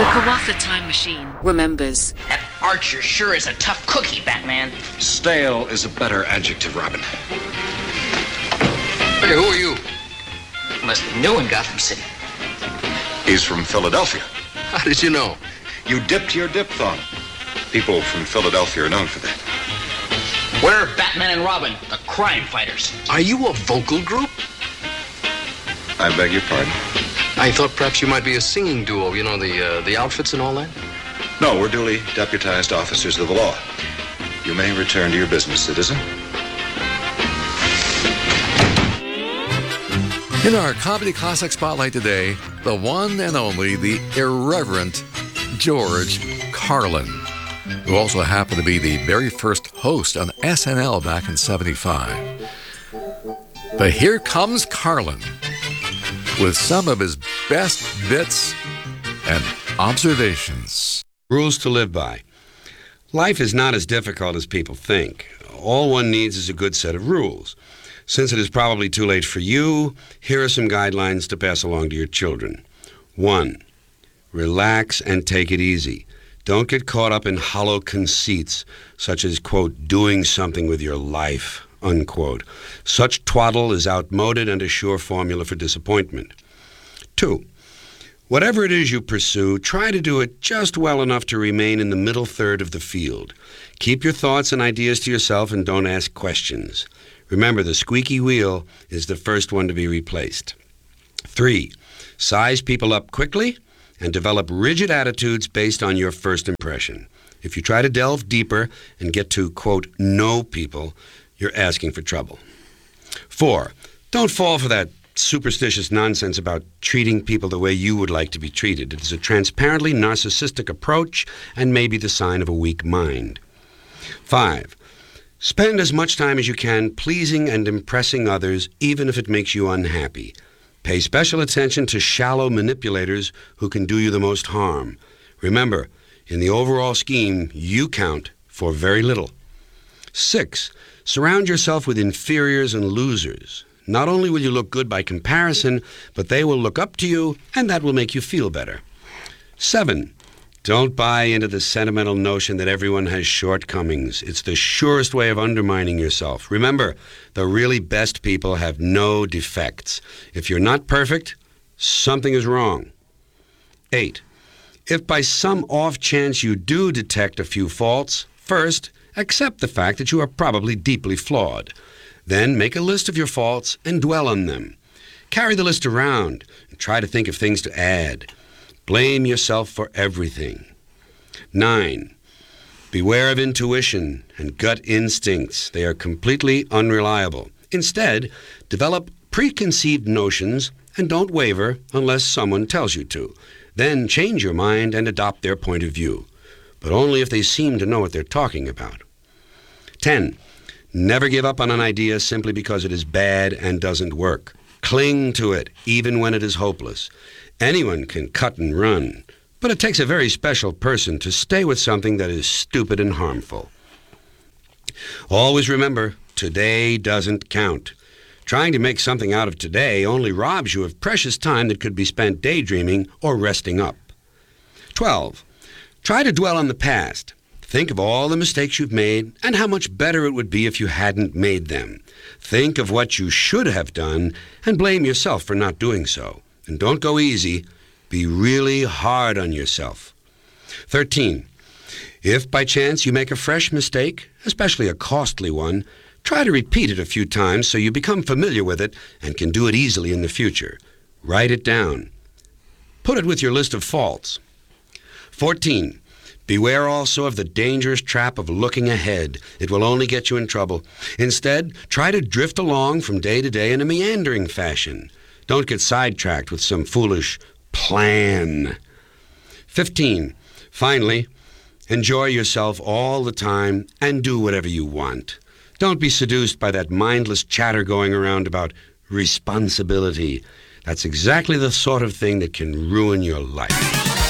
The Kawatha time machine remembers. That Archer sure is a tough cookie, Batman. Stale is a better adjective, Robin. Hey, who are you? Must be new in Gotham City. He's from Philadelphia. How did you know? You dipped your diphthong. People from Philadelphia are known for that. We're Batman and Robin, the crime fighters. Are you a vocal group? I beg your pardon? I thought perhaps you might be a singing duo, you know, the outfits and all that. No, we're duly deputized officers of the law. You may return to your business, citizen. In our Comedy Classic Spotlight today, the one and only, the irreverent George Carlin, who also happened to be the very first host on SNL back in '75. But here comes Carlin with some of his best bits and observations. Rules to live by. Life is not as difficult as people think. All one needs is a good set of rules. Since it is probably too late for you, here are some guidelines to pass along to your children. 1. Relax and take it easy. Don't get caught up in hollow conceits, such as, quote, doing something with your life, unquote. Such twaddle is outmoded and a sure formula for disappointment. 2. Whatever it is you pursue, try to do it just well enough to remain in the middle third of the field. Keep your thoughts and ideas to yourself and don't ask questions. Remember, the squeaky wheel is the first one to be replaced. 3. Size people up quickly and develop rigid attitudes based on your first impression. If you try to delve deeper and get to, quote, know people, you're asking for trouble. 4. Don't fall for that superstitious nonsense about treating people the way you would like to be treated. It is a transparently narcissistic approach and may be the sign of a weak mind. 5. Spend as much time as you can pleasing and impressing others, even if it makes you unhappy. Pay special attention to shallow manipulators who can do you the most harm. Remember, in the overall scheme, you count for very little. 6. Surround yourself with inferiors and losers. Not only will you look good by comparison, but they will look up to you, and that will make you feel better. 7. Don't buy into the sentimental notion that everyone has shortcomings. It's the surest way of undermining yourself. Remember, the really best people have no defects. If you're not perfect, something is wrong. 8. If by some off chance you do detect a few faults, first, accept the fact that you are probably deeply flawed. Then make a list of your faults and dwell on them. Carry the list around and try to think of things to add. Blame yourself for everything. 9. Beware of intuition and gut instincts. They are completely unreliable. Instead, develop preconceived notions and don't waver unless someone tells you to. Then change your mind and adopt their point of view, but only if they seem to know what they're talking about. 10. Never give up on an idea simply because it is bad and doesn't work. Cling to it, even when it is hopeless. Anyone can cut and run, but it takes a very special person to stay with something that is stupid and harmful. Always remember, today doesn't count. Trying to make something out of today only robs you of precious time that could be spent daydreaming or resting up. 12. Try to dwell on the past. Think of all the mistakes you've made and how much better it would be if you hadn't made them. Think of what you should have done and blame yourself for not doing so. And don't go easy. Be really hard on yourself. 13. If by chance you make a fresh mistake, especially a costly one, try to repeat it a few times so you become familiar with it and can do it easily in the future. Write it down. Put it with your list of faults. 14. Beware also of the dangerous trap of looking ahead. It will only get you in trouble. Instead, try to drift along from day to day in a meandering fashion. Don't get sidetracked with some foolish plan. 15. Finally, enjoy yourself all the time and do whatever you want. Don't be seduced by that mindless chatter going around about responsibility. That's exactly the sort of thing that can ruin your life.